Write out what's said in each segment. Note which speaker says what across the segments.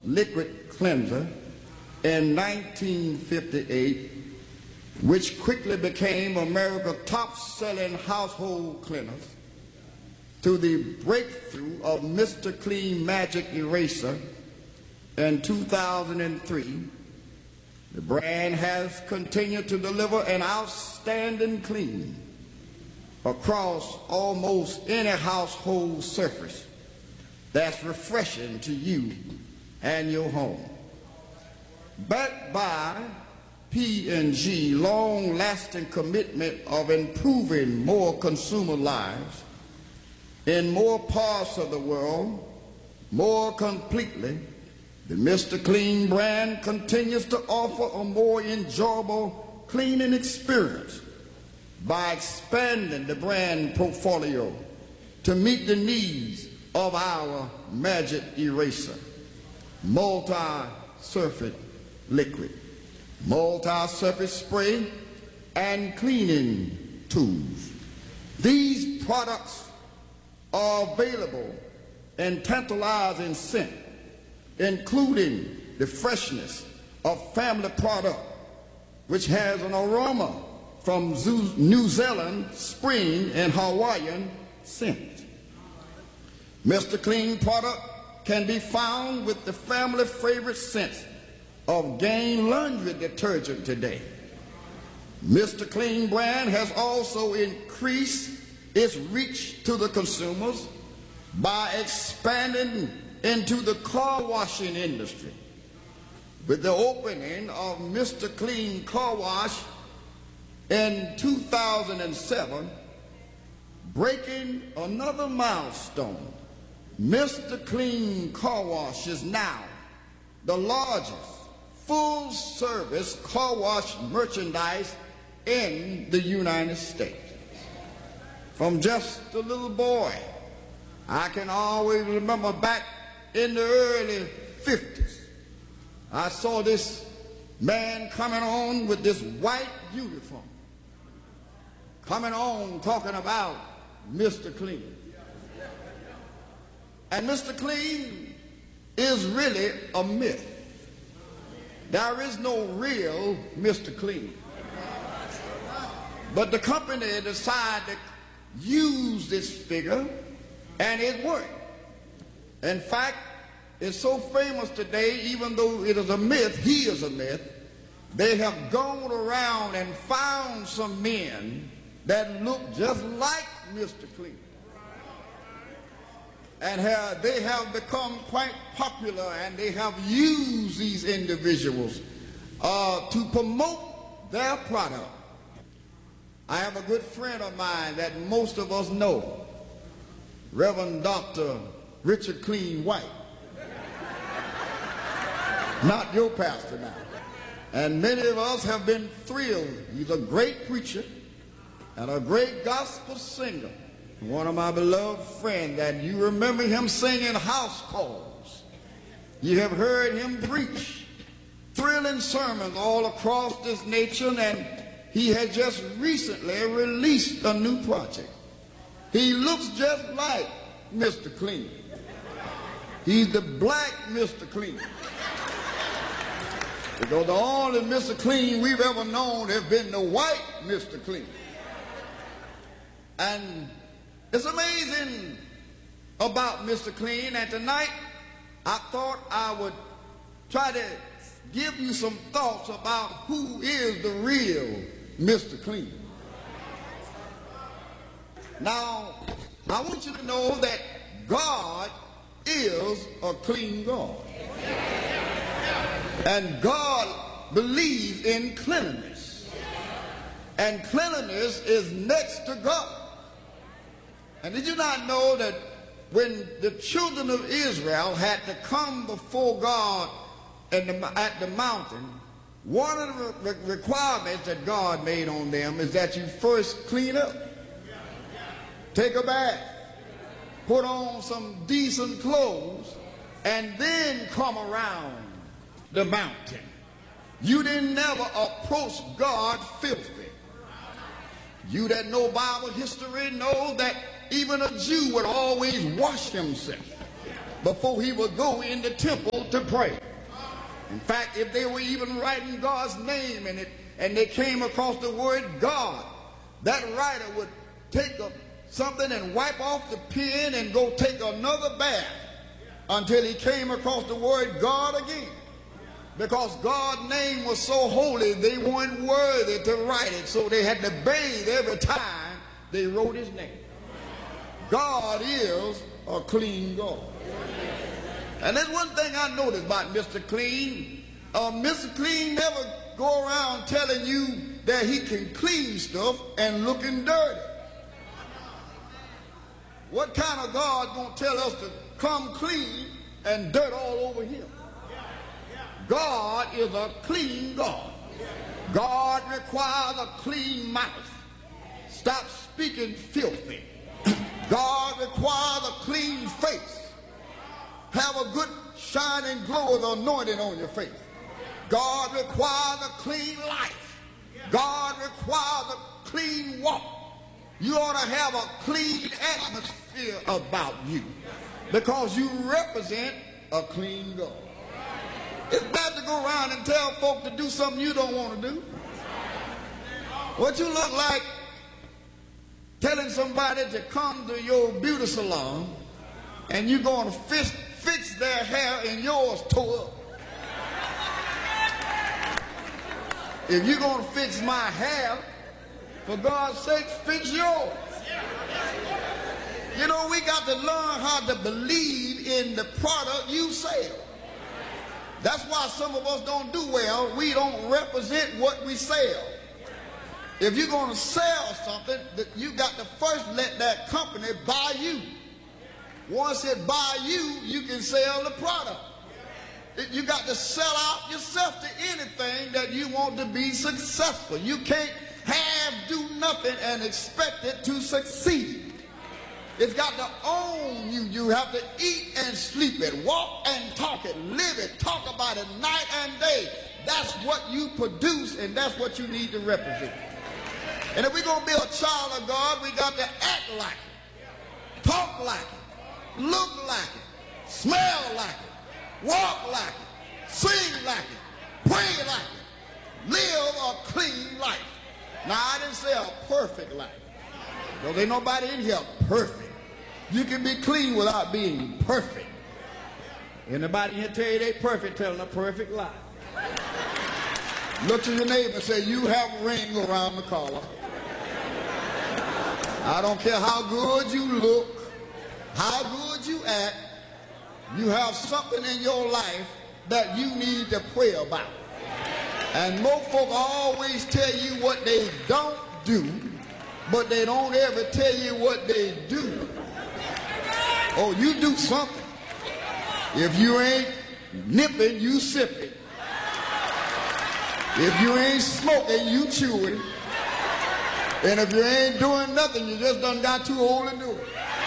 Speaker 1: liquid cleanser in 1958, which quickly became America's top-selling household cleaners, to the breakthrough of Mr. Clean Magic Eraser in 2003, the brand has continued to deliver an outstanding clean across almost any household surface that's refreshing to you and your home. Backed by P&G long-lasting commitment of improving more consumer lives in more parts of the world, more completely, the Mr. Clean brand continues to offer a more enjoyable cleaning experience by expanding the brand portfolio to meet the needs of our Magic Eraser, multi-surface liquid, multi-surface spray, and cleaning tools. These products are available in tantalizing scent, including the freshness of family product, which has an aroma from New Zealand spring and Hawaiian scent. Mr. Clean product can be found with the family favorite scent of Gain laundry detergent today. Mr. Clean brand has also increased its reach to the consumers by expanding into the car washing industry with the opening of Mr. Clean Car Wash in 2007, breaking another milestone. Mr. Clean Car Wash is now the largest full-service car wash merchandise in the United States. From just a little boy, I can always remember back in the early 50s, I saw this man coming on with this white uniform, coming on talking about Mr. Clean. And Mr. Clean is really a myth. There is no real Mr. Clean. But the company decided to use this figure, and it worked. In fact, it's so famous today, even though it is a myth, he is a myth, they have gone around and found some men that look just like Mr. Clean. And they have become quite popular, and they have used these individuals to promote their product. I have a good friend of mine that most of us know, Reverend Dr. Richard Clean White. Not your pastor now. And many of us have been thrilled. He's a great preacher and a great gospel singer. One of my beloved friends that you remember him singing house calls. You have heard him preach thrilling sermons all across this nation, and he has just recently released a new project. He looks just like Mr. Clean. He's the black Mr. Clean. Because the only Mr. Clean we've ever known has been the white Mr. Clean. And it's amazing about Mr. Clean, and tonight I thought I would try to give you some thoughts about who is the real Mr. Clean. Now, I want you to know that God is a clean God. And God believes in cleanliness. And cleanliness is next to God. And did you not know that when the children of Israel had to come before God at the mountain, one of the requirements that God made on them is that you first clean up, take a bath, put on some decent clothes, and then come around the mountain. You didn't never approach God filthy. You that know Bible history know that even a Jew would always wash himself. before he would go in the temple to pray. In fact, if they were even writing God's name in it and they came across the word God, that writer would take something and wipe off the pen and go take another bath until he came across the word God again. Because God's name was so holy, they weren't worthy to write it, so they had to bathe every time they wrote his name. God is a clean God. And there's one thing I noticed about Mr. Clean. Mr. Clean never go around telling you that he can clean stuff and looking dirty. What kind of God gonna tell us to come clean and dirt all over him? God is a clean God. God requires a clean mouth. Stop speaking filthy. God requires a clean face. Have a good shining glow of the anointing on your face. God requires a clean life. God requires a clean walk. You ought to have a clean atmosphere about you because you represent a clean God. It's bad to go around and tell folk to do something you don't want to do. What you look like telling somebody to come to your beauty salon and you're going to fix their hair and yours tore up. If you're going to fix my hair, for God's sake, fix yours. You know, we got to learn how to believe in the product you sell. That's why some of us don't do well. We don't represent what we sell. If you're going to sell something, you got to first let that company buy you. Once it buy you, you can sell the product. You got to sell out yourself to anything that you want to be successful. You can't do nothing and expect it to succeed. It's got to own you. You have to eat and sleep it, walk and talk it, live it, talk about it night and day. That's what you produce, and that's what you need to represent. And if we're going to be a child of God, we got to act like it, talk like it, look like it, smell like it, walk like it, sing like it, pray like it, live a clean life. Now, I didn't say a perfect life. Because ain't nobody in here perfect. You can be clean without being perfect. Anybody here tell you they perfect, telling a perfect lie. Look to your neighbor and say, you have a ring around the collar. I don't care how good you look, how good you act, you have something in your life that you need to pray about. And most folk always tell you what they don't do, but they don't ever tell you what they do. Oh, you do something. If you ain't nipping, you sipping. If you ain't smoking, you chewing. And if you ain't doing nothing, you just done got too old to do it.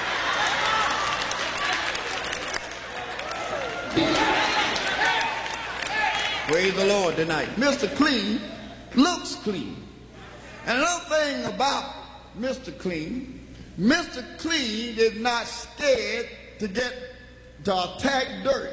Speaker 1: Praise the Lord tonight. Mr. Clean looks clean. And another thing about Mr. Clean is not scared to attack dirt.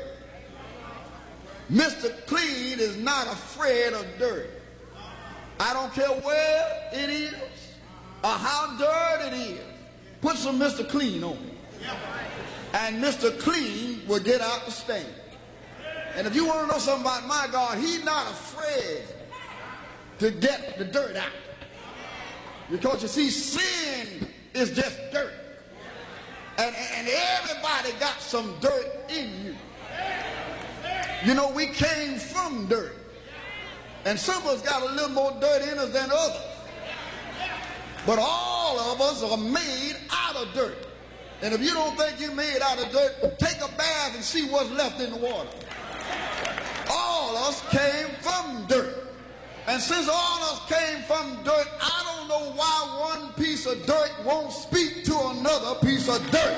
Speaker 1: Mr. Clean is not afraid of dirt. I don't care where it is or how dirty it is. Put some Mr. Clean on it. And Mr. Clean will get out the stain. And if you want to know something about my God, he's not afraid to get the dirt out. Because you see, sin is just dirt. And everybody got some dirt in you. You know, we came from dirt. And some of us got a little more dirt in us than others. But all of us are made out of dirt. And if you don't think you're made out of dirt, take a bath and see what's left in the water. All of us came from dirt. And since all of us came from dirt, I don't know why one piece of dirt won't speak to another piece of dirt.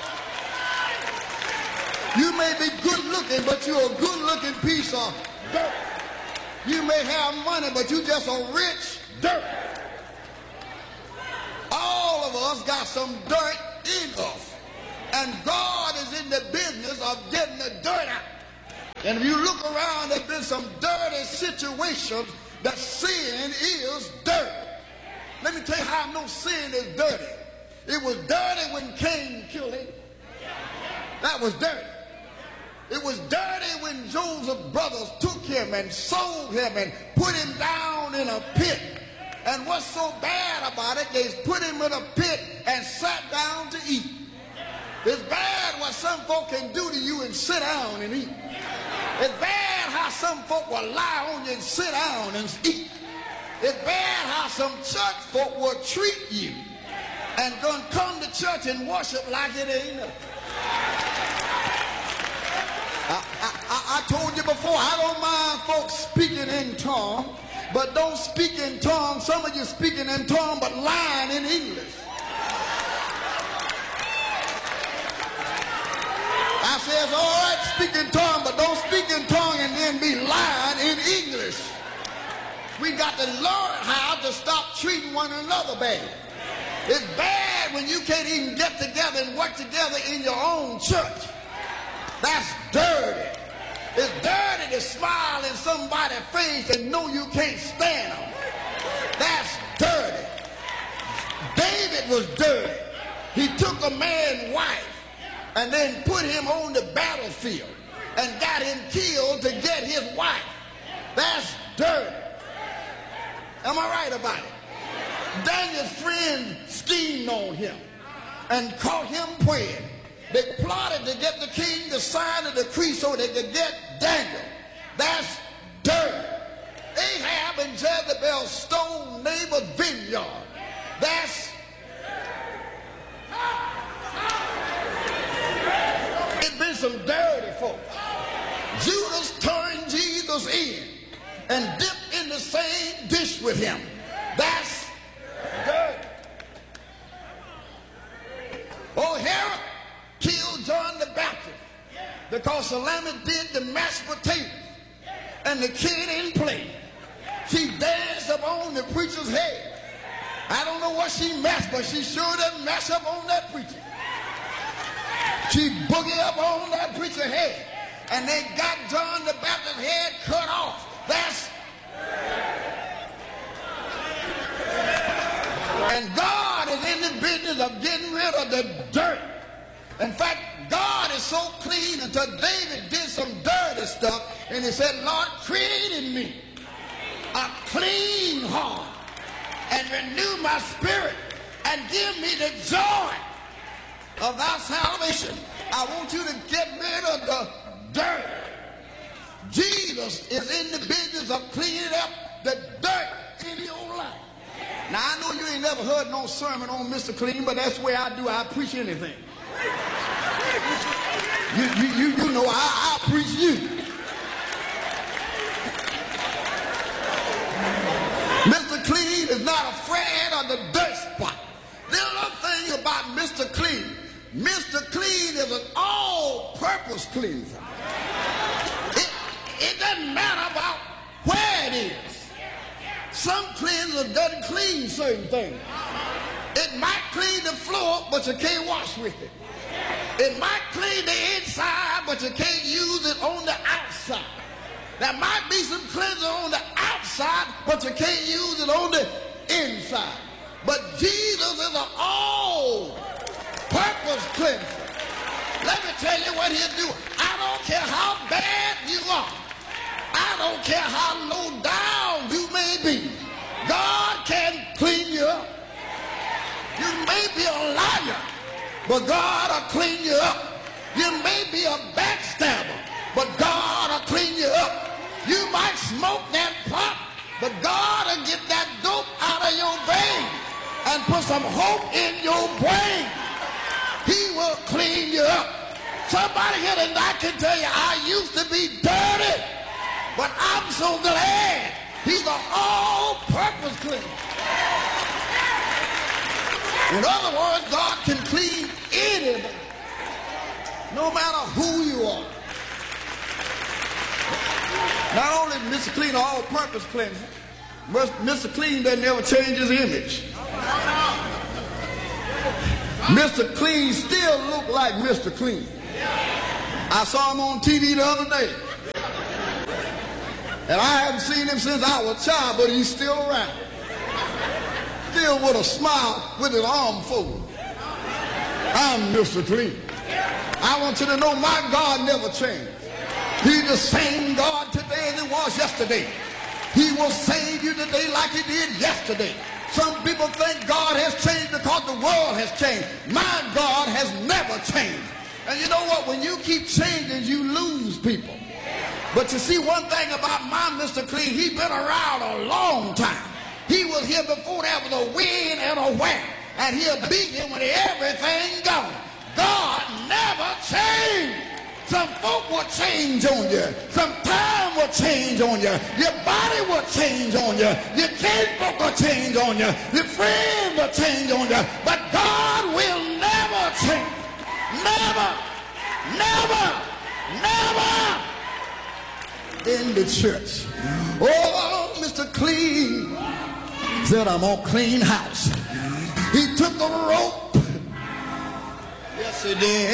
Speaker 1: You may be good looking, but you're a good looking piece of dirt. You may have money, but you just a rich dirt. All of us got some dirt in us. And God is in the business of getting the dirt out. And if you look around, there's been some dirty situations that sin is dirty. Let me tell you how I know sin is dirty. It was dirty when Cain killed him. That was dirty. It was dirty when Joseph's brothers took him and sold him and put him down in a pit. And what's so bad about it, they put him in a pit and sat down to eat. It's bad what some folk can do to you and sit down and eat. It's bad how some folk will lie on you and sit down and eat. It's bad how some church folk will treat you and gonna come to church and worship like it ain't nothing. I told you before, I don't mind folks speaking in tongues, but don't speak in tongues. Some of you speaking in tongues but lying in English. I say it's all right to speak in tongues, but don't speak in tongues and then be lying in English. We got to learn how to stop treating one another bad. It's bad when you can't even get together and work together in your own church. That's dirty. It's dirty to smile in somebody's face and know you can't stand them. That's dirty. David was dirty. He took a man's wife and then put him on the battlefield and got him killed to get his wife. That's dirty. Am I right about it? Daniel's friends schemed on him and caught him praying. They plotted to get the king to sign a decree so they could get Daniel. That's dirty. Ahab and Jezebel stole neighbor's vineyard. That's it's been some dirty folks. Judas turned Jesus in and dipped in the same dish with him. That's dirty. Oh, Herod killed John the Baptist because Salami did the mashed potatoes and the kid didn't play. She danced up on the preacher's head. I don't know what she mashed, but she sure didn't mash up on that preacher. She boogie up on that preacher's head, and they got John the Baptist's head cut off. That's and God is in the business of getting rid of the dirt. In fact, God is so clean until David did some dirty stuff, and he said, Lord, create in me a clean heart and renew my spirit and give me the joy of thy salvation. I want you to get rid of the dirt. Jesus is in the business of cleaning up the dirt in your life. Now, I know you ain't never heard no sermon on Mr. Clean, but that's the way I do. I preach anything. You know, I preach you. Mr. Clean is not afraid of the dirt spot. There's another thing about Mr. Clean. Mr. Clean is an all-purpose cleanser. It doesn't matter about where it is. Some cleansers doesn't clean certain things. It might clean the floor, but you can't wash with it. It might clean the inside, but you can't use it on the outside. There might be some cleanser on the outside, but you can't use it on the inside. But Jesus is an all-purpose cleanser. Let me tell you what he'll do. I don't care how bad you are. I don't care how low down you may be. God can clean you up. You may be a liar, but God will clean you up. You may be a backstabber, but God will clean you up. You might smoke that pot, but God will get that dope out of your vein and put some hope in your brain. He will clean you up. Somebody here tonight can tell you, I used to be dirty, but I'm so glad he's an all-purpose cleaner. In other words, God can clean anybody, no matter who you are. Not only Mr. Clean an all-purpose cleanser, but Mr. Clean doesn't ever change his image. Mr. Clean still look like Mr. Clean. I saw him on TV the other day. And I haven't seen him since I was a child, but he's still around. Still with a smile, with his arm folded. I'm Mr. Clean. I want you to know my God never changed. He's the same God today as he was yesterday. He will save you today like he did yesterday. Some people think God has changed because the world has changed. My God has never changed. And you know what? When you keep changing, you lose people. But you see, one thing about my Mr. Clean, he's been around a long time. He was here before there was a when and a where. And he'll be here when everything gone. God never changed. Some folk will change on you. Some time will change on you. Your body will change on you. Your kinfolk will change on you. Your friends will change on you. But God will never change. Never, never, never in the church. Oh, Mr. Clean said, I'm gonna clean house. He took a rope. Yes, he did.